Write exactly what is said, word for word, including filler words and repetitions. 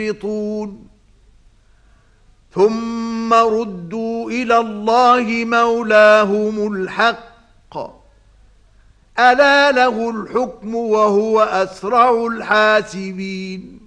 يُفْرِطُونَ ثُمَّ رُدُّوا إِلَى اللَّهِ مَوْلَاهُمُ الْحَقِّ أَلَا لَهُ الْحُكْمُ وَهُوَ أَسْرَعُ الْحَاسِبِينَ